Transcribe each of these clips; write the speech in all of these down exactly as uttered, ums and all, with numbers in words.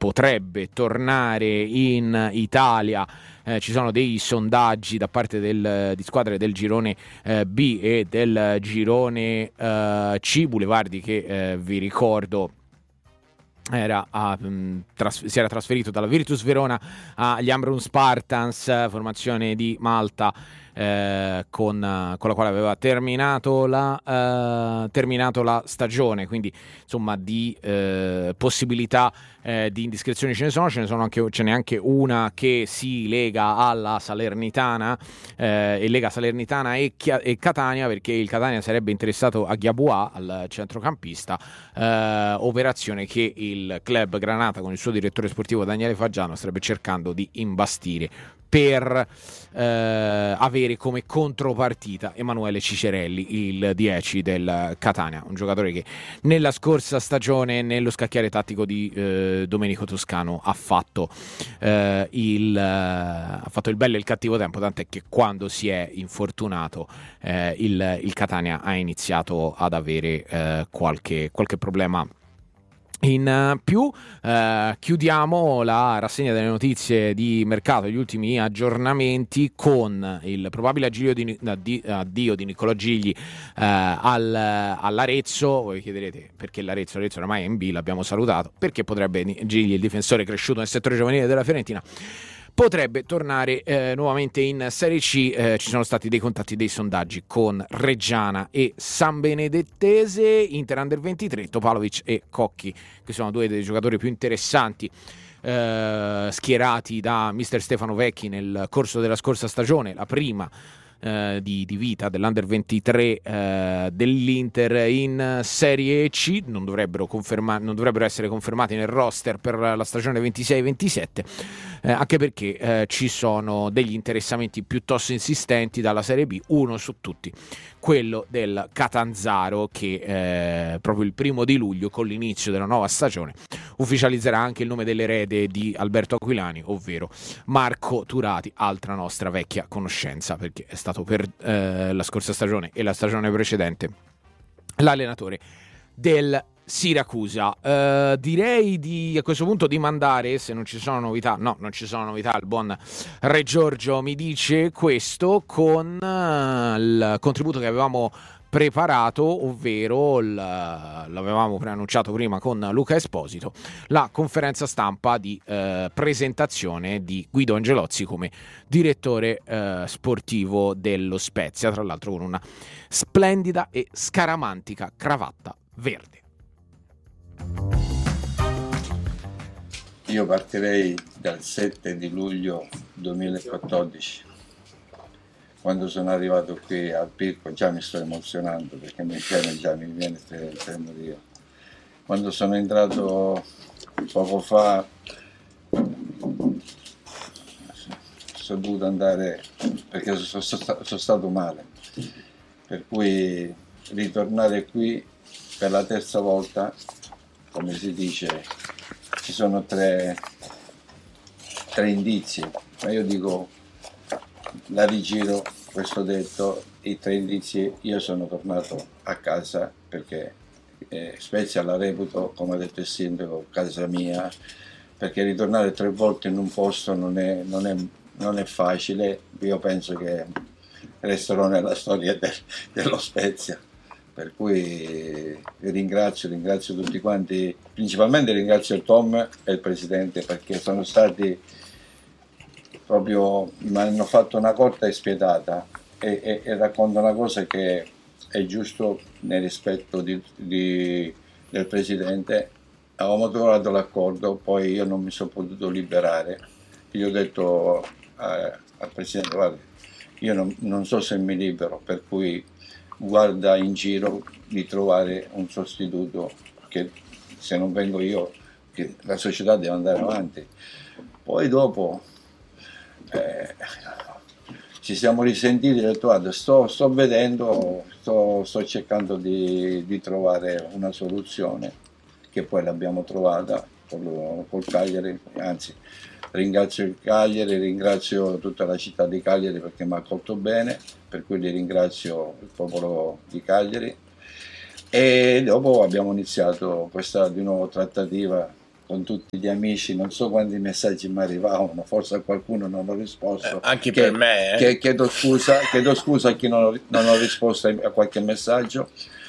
potrebbe tornare in Italia. Eh, ci sono dei sondaggi da parte del, di squadre del girone eh, B e del girone eh, C. Boulevardi, che eh, vi ricordo Era a, mh, tras- si era trasferito dalla Virtus Verona agli Ambrun Spartans, formazione di Malta, eh, con, uh, con la quale aveva terminato la, uh, terminato la stagione. Quindi insomma di uh, possibilità uh, di indiscrezioni ce ne sono, ce ne sono anche, ce n'è anche una che si lega alla Salernitana, uh, e lega Salernitana e, Chia- e Catania, perché il Catania sarebbe interessato a Ghiaboua, al centrocampista, uh, operazione che il club Granata con il suo direttore sportivo Daniele Faggiano starebbe cercando di imbastire per eh, avere come contropartita Emanuele Cicerelli, il dieci del Catania, un giocatore che nella scorsa stagione nello scacchiere tattico di eh, Domenico Toscano ha fatto, eh, il, eh, ha fatto il bello e il cattivo tempo, tant'è che quando si è infortunato eh, il, il Catania ha iniziato ad avere eh, qualche, qualche problema in più. Eh, chiudiamo la rassegna delle notizie di mercato, gli ultimi aggiornamenti, con il probabile addio di, addio di Nicolò Gigli eh, al, all'Arezzo. Voi chiederete perché l'Arezzo, l'Arezzo ormai è in B, l'abbiamo salutato, perché potrebbe Gigli, il difensore cresciuto nel settore giovanile della Fiorentina, potrebbe tornare eh, nuovamente in Serie C. Eh, ci sono stati dei contatti, dei sondaggi con Reggiana e San Benedettese. Inter Under ventitré, Topalovic e Cocchi, che sono due dei giocatori più interessanti eh, schierati da mister Stefano Vecchi nel corso della scorsa stagione, la prima eh, di, di vita dell'Under ventitré eh, dell'Inter in Serie C. Non dovrebbero, conferma- non dovrebbero essere confermati nel roster per la stagione ventisei ventisette, eh, anche perché eh, ci sono degli interessamenti piuttosto insistenti dalla Serie B, uno su tutti quello del Catanzaro, che eh, proprio il primo di luglio, con l'inizio della nuova stagione, ufficializzerà anche il nome dell'erede di Alberto Aquilani, ovvero Marco Turati, altra nostra vecchia conoscenza, perché è stato per eh, la scorsa stagione e la stagione precedente l'allenatore del Siracusa. Uh, direi di a questo punto di mandare, se non ci sono novità, no, non ci sono novità, il buon Re Giorgio mi dice questo, con uh, il contributo che avevamo preparato, ovvero il, l'avevamo preannunciato prima con Luca Esposito, la conferenza stampa di uh, presentazione di Guido Angelozzi come direttore uh, sportivo dello Spezia, tra l'altro con una splendida e scaramantica cravatta verde. Io partirei dal sette di luglio duemilaquattordici, quando sono arrivato qui al Pirco. Già mi sto emozionando perché mi viene, già mi viene il tremorio. Quando sono entrato poco fa sono dovuto andare perché sono, sono, sono stato male, per cui ritornare qui per la terza volta, come si dice, ci sono tre, tre indizi, ma io dico, la rigiro questo detto, i tre indizi. Io sono tornato a casa perché eh, Spezia la reputo, come ha detto il sindaco, casa mia, perché ritornare tre volte in un posto non è, non è, non è facile. Io penso che resterò nella storia del, dello Spezia. Per cui ringrazio, ringrazio tutti quanti, principalmente ringrazio il Tom e il Presidente, perché sono stati proprio, mi hanno fatto una corta e spietata, e, e, e racconto una cosa che è giusto nel rispetto di, di, del Presidente. Avevamo trovato l'accordo, poi io non mi sono potuto liberare. Io ho detto eh, al Presidente, guarda, io non, non so se mi libero, per cui guarda in giro di trovare un sostituto, che se non vengo io, che la società deve andare avanti. Poi dopo eh, ci siamo risentiti e ho detto, guarda, sto, sto vedendo, sto, sto cercando di, di trovare una soluzione, che poi l'abbiamo trovata col, col Cagliari. Anzi, ringrazio il Cagliari, ringrazio tutta la città di Cagliari perché mi ha accolto bene, per cui li ringrazio, il popolo di Cagliari. E dopo abbiamo iniziato questa di nuovo trattativa con tutti gli amici, non so quanti messaggi mi arrivavano, forse a qualcuno non ho risposto. Eh, anche che, per me. Eh. Che, chiedo, scusa, chiedo scusa a chi non ho, non ho risposto a qualche messaggio.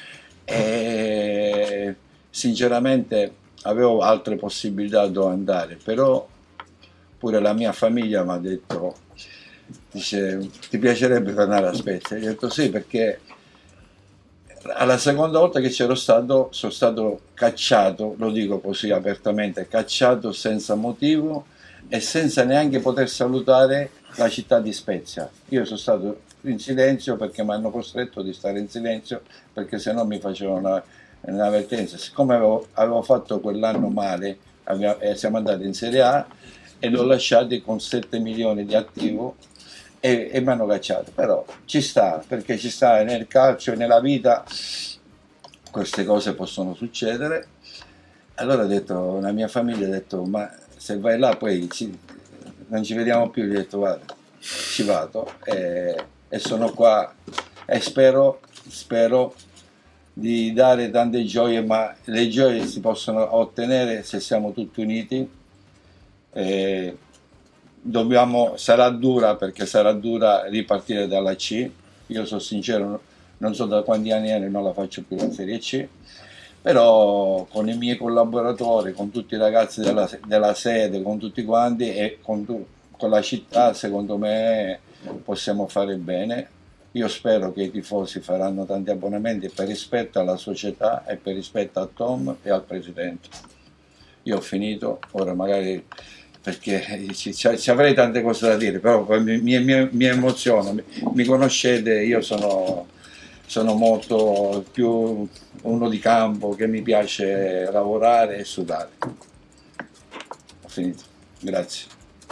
E sinceramente avevo altre possibilità dove andare, però pure la mia famiglia mi ha detto, dice, ti piacerebbe tornare a Spezia? Io ho detto sì, perché alla seconda volta che c'ero stato sono stato cacciato, lo dico così apertamente, cacciato senza motivo e senza neanche poter salutare la città di Spezia. Io sono stato in silenzio perché mi hanno costretto di stare in silenzio, perché se no mi facevano una, un'avvertenza. Siccome avevo, avevo fatto quell'anno male, abbiamo, eh, siamo andati in Serie A e l'ho lasciati con sette milioni di attivo e, e mi hanno cacciato. Però ci sta, perché ci sta nel calcio e nella vita, queste cose possono succedere. Allora ho detto, la mia famiglia ha detto, ma se vai là poi ci, non ci vediamo più. Gli ho detto, guarda, ci vado e, e sono qua e spero, spero di dare tante gioie, ma le gioie si possono ottenere se siamo tutti uniti. E dobbiamo, sarà dura, perché sarà dura ripartire dalla C. Io sono sincero, non so da quanti anni è, non la faccio più la Serie C, però con i miei collaboratori, con tutti i ragazzi della, della sede, con tutti quanti e con, con la città, secondo me possiamo fare bene. Io spero che i tifosi faranno tanti abbonamenti per rispetto alla società e per rispetto a Tom e al presidente. Io ho finito, ora magari, perché ci, ci avrei tante cose da dire, però mi, mi, mi, mi emoziono, mi, mi conoscete, io sono, sono molto più uno di campo, che mi piace lavorare e sudare. Ho finito, grazie.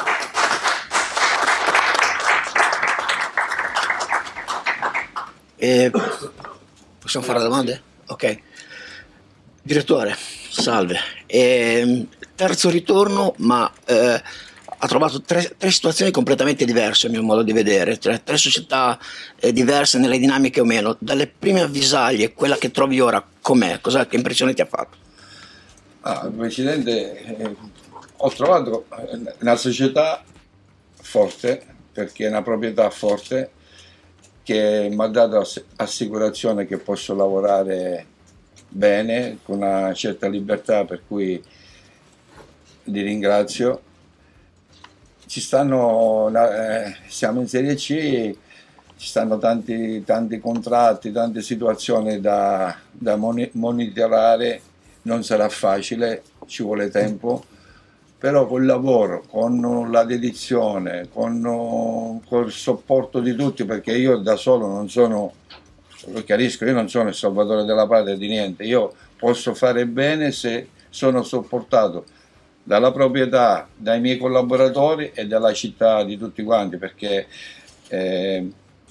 Eh, possiamo fare domande? Ok. Direttore, salve. Eh, terzo ritorno, ma eh, ha trovato tre, tre situazioni completamente diverse, a mio modo di vedere, tre, tre società eh, diverse nelle dinamiche o meno. Dalle prime avvisaglie, quella che trovi ora, com'è? Cosa, che impressione ti ha fatto? Ah, Presidente, eh, ho trovato una società forte, perché è una proprietà forte, che mi ha dato assicurazione che posso lavorare bene, con una certa libertà, per cui li ringrazio. Ci stanno, eh, siamo in Serie C, ci stanno tanti, tanti contratti, tante situazioni da, da monitorare, non sarà facile, ci vuole tempo, però col lavoro, con la dedizione, con, con il supporto di tutti, perché io da solo non sono, lo chiarisco, io non sono il salvatore della patria di niente, io posso fare bene se sono supportato dalla proprietà, dai miei collaboratori e dalla città, di tutti quanti, perché eh,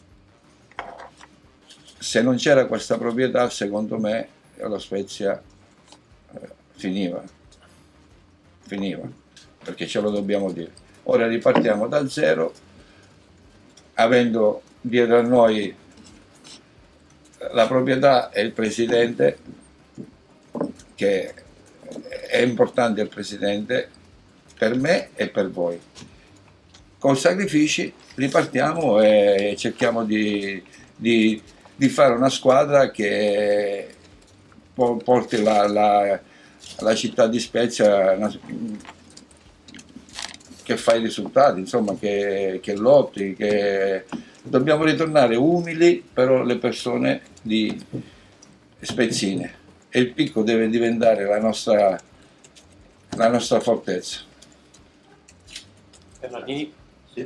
se non c'era questa proprietà, secondo me la Spezia eh, finiva, finiva. Perché ce lo dobbiamo dire. Ora ripartiamo da zero, avendo dietro a noi la proprietà e il presidente, che è importante il presidente per me e per voi. Con sacrifici ripartiamo e cerchiamo di, di, di fare una squadra che porti la, la, la città di Spezia, che fa i risultati, insomma, che, che lotti, che dobbiamo ritornare umili, però le persone di spezzine, e il picco deve diventare la nostra, la nostra fortezza. Bernardini? Sì.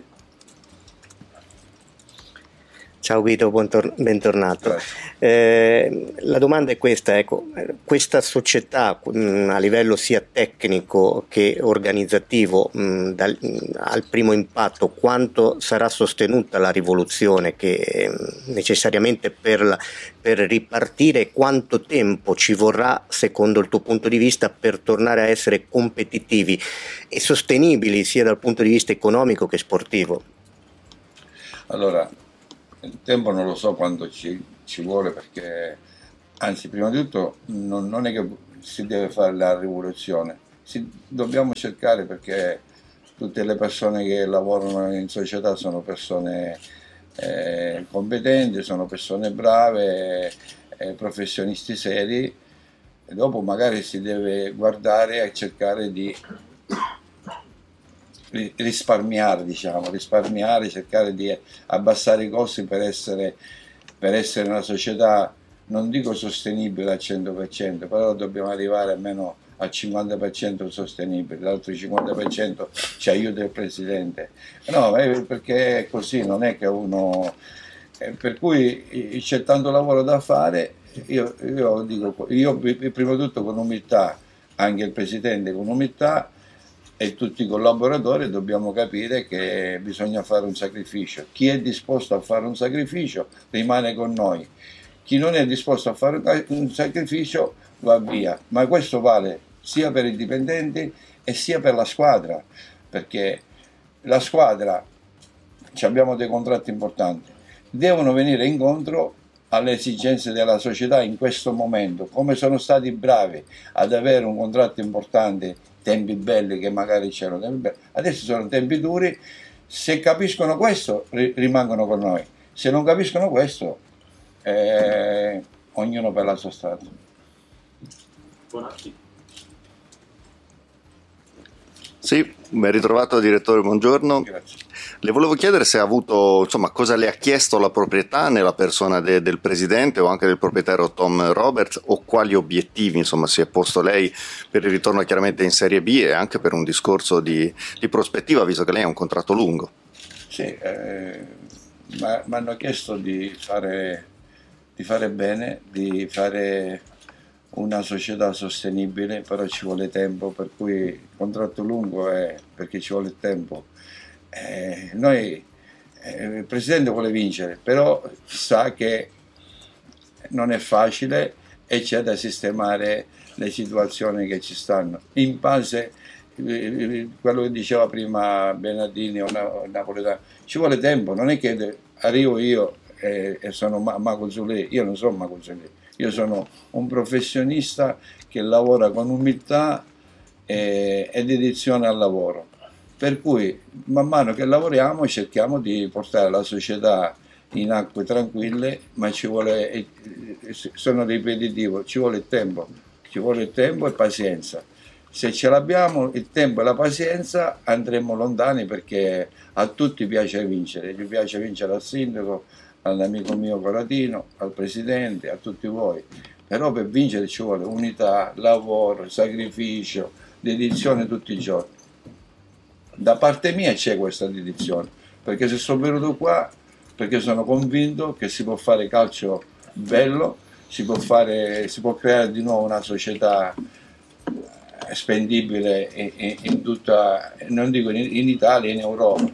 Ciao Guido, bentornato. Eh, la domanda è questa, ecco, questa società mh, a livello sia tecnico che organizzativo, mh, dal, mh, al primo impatto, quanto sarà sostenuta la rivoluzione che mh, necessariamente per, la, per ripartire, quanto tempo ci vorrà secondo il tuo punto di vista per tornare a essere competitivi e sostenibili sia dal punto di vista economico che sportivo? Allora, il tempo non lo so quando ci, ci vuole, perché anzi, prima di tutto non, non è che si deve fare la rivoluzione, si, dobbiamo cercare, perché tutte le persone che lavorano in società sono persone eh, competenti, sono persone brave, eh, professionisti seri, e dopo magari si deve guardare e cercare di risparmiare, diciamo, risparmiare, cercare di abbassare i costi per essere, per essere una società, non dico sostenibile al cento per cento, però dobbiamo arrivare almeno al cinquanta per cento sostenibile, l'altro cinquanta per cento ci aiuta il Presidente. No, perché è così, non è che uno... Per cui c'è tanto lavoro da fare, io, io dico, io prima di tutto con umiltà, anche il Presidente con umiltà, e tutti i collaboratori dobbiamo capire che bisogna fare un sacrificio. Chi è disposto a fare un sacrificio rimane con noi, chi non è disposto a fare un sacrificio va via, ma questo vale sia per i dipendenti e sia per la squadra, perché la squadra, abbiamo dei contratti importanti, devono venire incontro alle esigenze della società in questo momento, come sono stati bravi ad avere un contratto importante, tempi belli che magari c'erano tempi belli, adesso sono tempi duri, se capiscono questo rimangono con noi, se non capiscono questo eh, ognuno per la sua strada. Bonatti. Sì, ben ritrovato direttore, buongiorno. Grazie. Le volevo chiedere se ha avuto, insomma, cosa le ha chiesto la proprietà nella persona de, del presidente o anche del proprietario Tom Roberts, o quali obiettivi, insomma, si è posto lei per il ritorno chiaramente in Serie B e anche per un discorso di, di prospettiva, visto che lei ha un contratto lungo. Sì, eh, mi hanno chiesto di fare, di fare bene, di fare una società sostenibile, però ci vuole tempo, per cui il contratto lungo è perché ci vuole tempo. Eh, noi, eh, il Presidente vuole vincere, però sa che non è facile e c'è da sistemare le situazioni che ci stanno. In base, eh, quello che diceva prima Bernardini o Napoletano, ci vuole tempo, non è che arrivo io e, e sono Mago Zulè, io non sono Mago Zulè, io sono un professionista che lavora con umiltà e, e dedizione al lavoro. Per cui man mano che lavoriamo cerchiamo di portare la società in acque tranquille, ma ci vuole, sono ripetitivo, ci vuole il tempo, ci vuole il tempo e pazienza. Se ce l'abbiamo, il tempo e la pazienza, andremo lontani, perché a tutti piace vincere, gli piace vincere al sindaco, all'amico mio Coratino, al Presidente, a tutti voi. Però per vincere ci vuole unità, lavoro, sacrificio, dedizione tutti i giorni. Da parte mia c'è questa dedizione, perché se sono venuto qua, perché sono convinto che si può fare calcio bello, si può, fare, si può creare di nuovo una società spendibile in, in, in tutta, non dico in, in Italia, in Europa.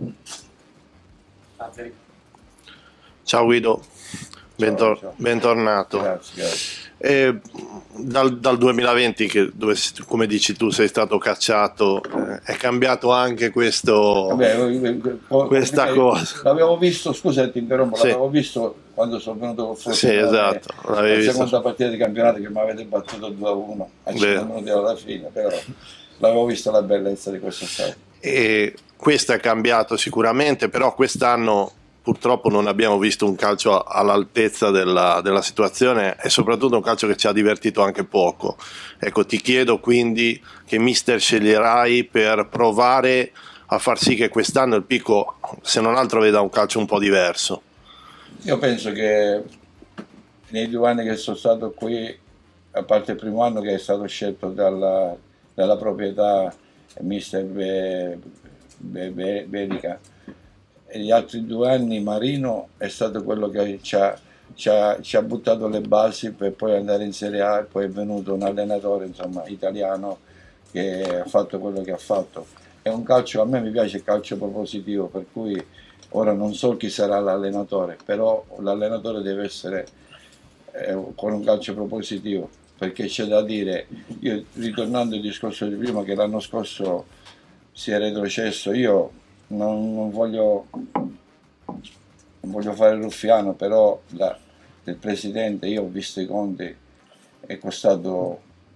Ciao Guido, Bentor- ciao, ciao. bentornato. Grazie, grazie. E dal, dal duemilaventi, che dove, come dici tu, sei stato cacciato, eh, è cambiato anche questo, Vabbè, questa perché cosa. L'avevo visto, scusa ti interrompo, Sì. l'avevo visto quando sono venuto con Forza. Sì, esatto, La l'avevi visto. seconda partita di campionato che mi avete battuto due a uno a Beh. cinque minuti alla fine, però l'avevo visto la bellezza di questo stadio. E questo è cambiato sicuramente, però quest'anno purtroppo non abbiamo visto un calcio all'altezza della, della situazione, e soprattutto un calcio che ci ha divertito anche poco. Ecco, ti chiedo quindi che mister sceglierai per provare a far sì che quest'anno il Pico, se non altro, veda un calcio un po' diverso. Io penso che nei due anni che sono stato qui, a parte il primo anno che è stato scelto dalla, dalla proprietà mister Be, Be, Be, Bedica, e gli altri due anni Marino è stato quello che ci ha, ci, ha, ci ha buttato le basi per poi andare in Serie A, e poi è venuto un allenatore, insomma, italiano, che ha fatto quello che ha fatto. È un calcio, a me mi piace il calcio propositivo, per cui ora non so chi sarà l'allenatore, però l'allenatore deve essere eh, con un calcio propositivo, perché c'è da dire, io ritornando al discorso di prima, che l'anno scorso si è retrocesso, io non, non voglio non voglio fare il ruffiano, però la, del Presidente, io ho visto i conti, è costato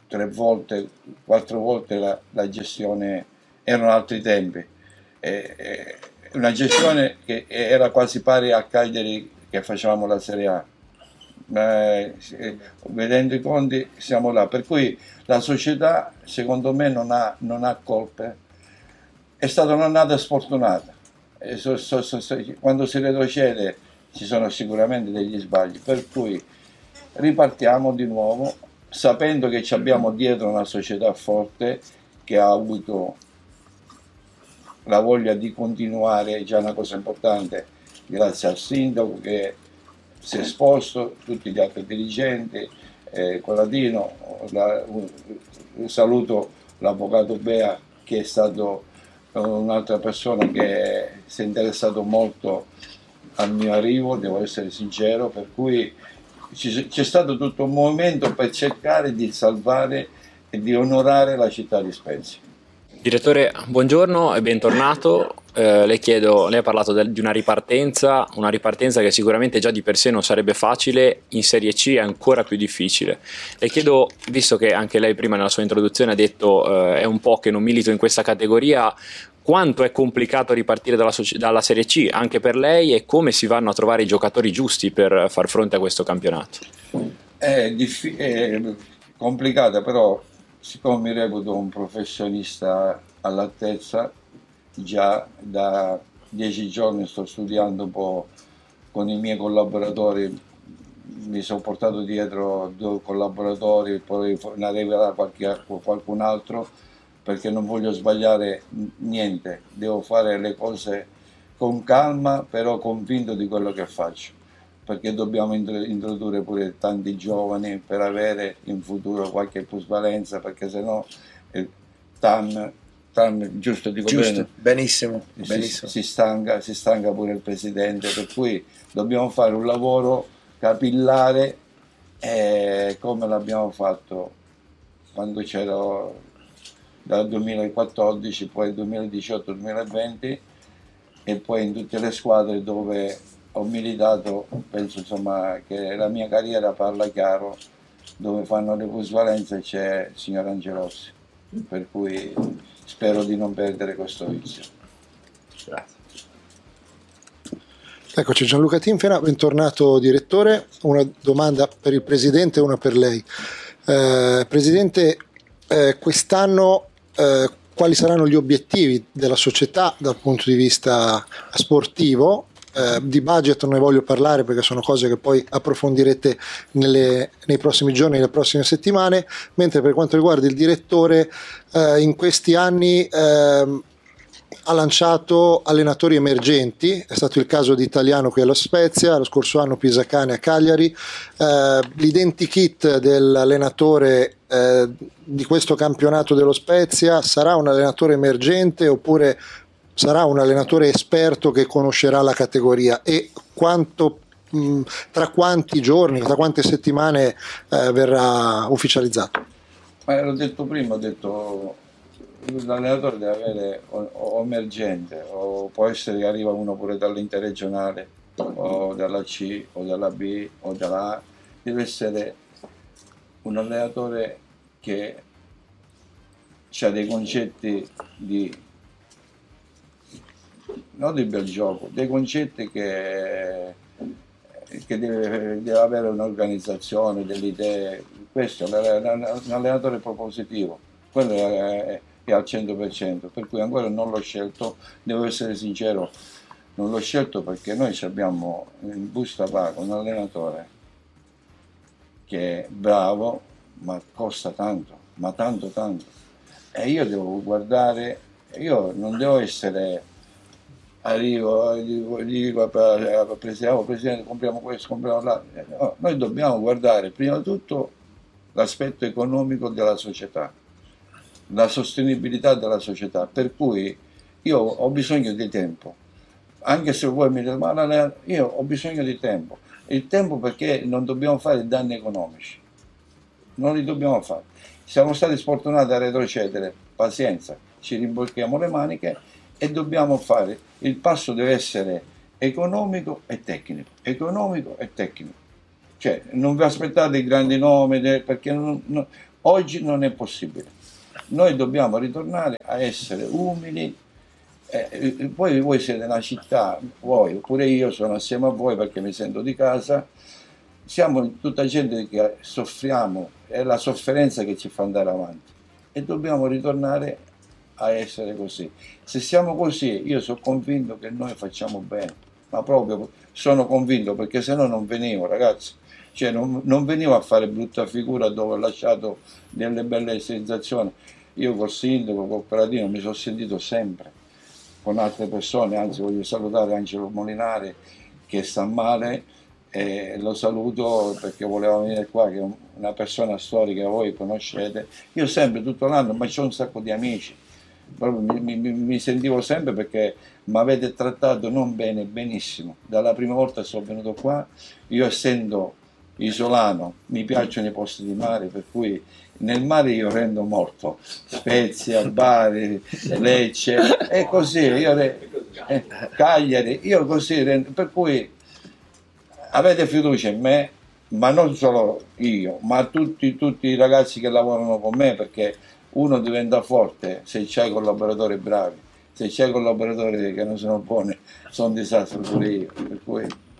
tre volte, quattro volte la, la gestione, erano altri tempi, eh, eh, una gestione che era quasi pari a Cagliari che facevamo la Serie A. Eh, vedendo i conti siamo là, per cui la società secondo me non ha, non ha colpe, è stata un'annata sfortunata, e so, so, so, so, quando si retrocede ci sono sicuramente degli sbagli, per cui ripartiamo di nuovo sapendo che ci abbiamo dietro una società forte che ha avuto la voglia di continuare, è già una cosa importante, grazie al sindaco che si è esposto, tutti gli altri dirigenti, eh, Coladino, la, un, un saluto l'avvocato Bea che è stato un'altra persona che si è interessato molto al mio arrivo, devo essere sincero, per cui ci, c'è stato tutto un movimento per cercare di salvare e di onorare la città di Spezia. Direttore, buongiorno e bentornato. Eh, le chiedo, lei ha parlato del, di una ripartenza, una ripartenza che sicuramente già di per sé non sarebbe facile, in Serie C è ancora più difficile. Le chiedo, visto che anche lei prima nella sua introduzione ha detto eh, è un po' che non milito in questa categoria, quanto è complicato ripartire dalla, dalla Serie C anche per lei e come si vanno a trovare i giocatori giusti per far fronte a questo campionato? È, diffi- è complicata, però siccome mi reputo un professionista all'altezza, già da dieci giorni sto studiando un po' con i miei collaboratori, mi sono portato dietro due collaboratori, poi ne arriverà qualche, qualcun altro, perché non voglio sbagliare niente, devo fare le cose con calma, però convinto di quello che faccio, perché dobbiamo introdurre pure tanti giovani per avere in futuro qualche plusvalenza, perché sennò il T A M, T A M giusto dico giusto, bene, benissimo, si, benissimo. Si, stanca, si stanca pure il presidente, per cui dobbiamo fare un lavoro capillare eh, come l'abbiamo fatto quando c'ero dal duemilaquattordici, poi duemiladiciotto duemilaventi e poi in tutte le squadre dove ho militato. Penso insomma che la mia carriera parla chiaro, dove fanno le plusvalenze c'è il signor Angelossi, per cui spero di non perdere questo vizio. Grazie. Eccoci, Gianluca Tinfena, bentornato direttore. Una domanda per il Presidente e una per lei. Eh, Presidente, eh, quest'anno eh, quali saranno gli obiettivi della società dal punto di vista sportivo? Eh, di budget non ne voglio parlare perché sono cose che poi approfondirete nelle, nei prossimi giorni, nelle prossime settimane, mentre per quanto riguarda il direttore, eh, in questi anni eh, ha lanciato allenatori emergenti, è stato il caso di Italiano qui allo Spezia, lo scorso anno Pisacane a Cagliari, eh, l'identikit dell'allenatore eh, di questo campionato dello Spezia sarà un allenatore emergente oppure sarà un allenatore esperto che conoscerà la categoria, e quanto, mh, tra quanti giorni, tra quante settimane eh, verrà ufficializzato? Ma l'ho detto prima, ho detto l'allenatore deve avere o, o emergente, o può essere che arriva uno pure dall'interregionale o dalla C o dalla B o dalla A, deve essere un allenatore che ha dei concetti di non di bel gioco, dei concetti che, che deve, deve avere un'organizzazione, delle idee. Questo è un allenatore propositivo, quello è, è al cento per cento, per cui ancora non l'ho scelto, devo essere sincero, non l'ho scelto perché noi abbiamo in busta paga un allenatore che è bravo, ma costa tanto, ma tanto tanto, e io devo guardare, io non devo essere arrivo, gli dico al presidente, oh, presidente, compriamo questo, compriamo là. No, noi dobbiamo guardare prima di tutto l'aspetto economico della società, la sostenibilità della società, per cui io ho bisogno di tempo, anche se voi mi dite, ma io ho bisogno di tempo, il tempo perché non dobbiamo fare danni economici, non li dobbiamo fare, siamo stati sfortunati a retrocedere, pazienza, ci rimbocchiamo le maniche e dobbiamo fare, il passo deve essere economico e tecnico, economico e tecnico, cioè non vi aspettate i grandi nomi perché non, non, Oggi non è possibile. Noi dobbiamo ritornare a essere umili. Eh, poi voi siete una città, voi, oppure io sono assieme a voi perché mi sento di casa, siamo tutta gente che soffriamo, è la sofferenza che ci fa andare avanti e dobbiamo ritornare a essere così. Se siamo così, io sono convinto che noi facciamo bene, ma proprio sono convinto, perché se no non venivo, ragazzi, cioè non, non venivo a fare brutta figura dove ho lasciato delle belle sensazioni. Io col sindaco, col Paladino mi sono sentito sempre, con altre persone, anzi voglio salutare Angelo Molinari che sta male, e lo saluto perché voleva venire qua, che è una persona storica, voi conoscete. Io sempre, tutto l'anno, ma c'ho un sacco di amici, proprio mi, mi, mi sentivo sempre perché mi avete trattato non bene, benissimo. Dalla prima volta che sono venuto qua, io essendo isolano, mi piacciono i posti di mare, per cui nel mare io rendo morto, Spezia, Bari, Lecce, e così, io re, eh, Cagliari, io così rendo, per cui avete fiducia in me, ma non solo io, ma tutti, tutti i ragazzi che lavorano con me, perché uno diventa forte se c'hai collaboratori bravi, se c'hai collaboratori che non sono buoni, sono un disastro pure io, per cui